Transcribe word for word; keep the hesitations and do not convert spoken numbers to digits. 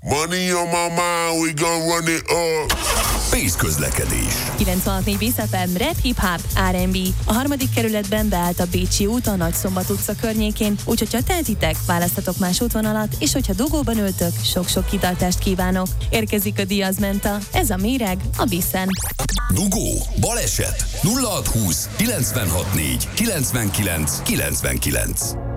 Money on my mind, we gon' run it up. Pész közlekedés. kilencvenhat négy Wish ef em, rap, hip-hop, er end bé. A harmadik kerületben beállt a Bécsi út a Nagyszombat utca környékén, úgyhogy ha tehetitek, választatok más útvonalat, és hogyha dugóban ültök, sok-sok kitartást kívánok. Érkezik a Diaz Menta, ez a méreg a Biszen. Dugó, baleset, nulla hat húsz kilencvenhat négy kilencvenkilenc kilencvenkilenc.